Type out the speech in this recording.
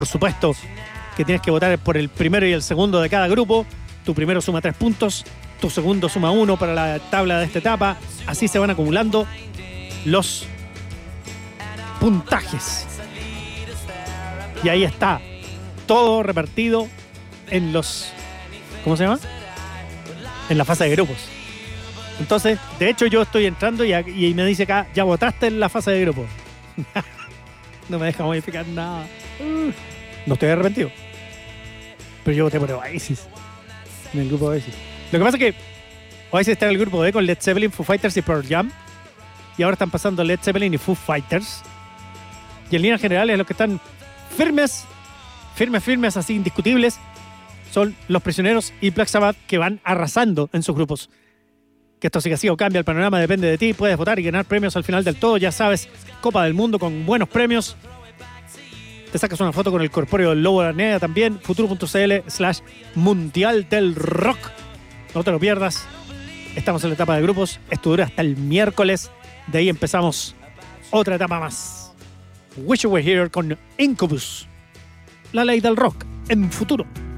Por supuesto que tienes que votar por el primero y el segundo de cada grupo. Tu primero suma 3 puntos, tu segundo suma 1 para la tabla de esta etapa. Así se van acumulando los puntajes. Y ahí está, todo repartido en los... ¿Cómo se llama? En la fase de grupos. Entonces, de hecho, yo estoy entrando y me dice acá, ya votaste en la fase de grupos. No me deja modificar nada. No estoy arrepentido. Pero yo voté por Oasis. En el grupo Oasis. Lo que pasa es que Oasis está en el grupo D con Led Zeppelin, Foo Fighters y Pearl Jam. Y ahora están pasando Led Zeppelin y Foo Fighters. Y en líneas generales los que están firmes, así indiscutibles, son Los Prisioneros y Black Sabbath, que van arrasando en sus grupos. Que esto siga así o cambia, el panorama depende de ti. Puedes votar y ganar premios al final del todo. Ya sabes, Copa del Mundo con buenos premios. Te sacas una foto con el corpóreo del Lobo Arnea también. Futuro.cl/Mundial del Rock. No te lo pierdas. Estamos en la etapa de grupos. Esto dura hasta el miércoles. De ahí empezamos otra etapa más. Wish You Were Here con Incubus. La ley del rock en Futuro.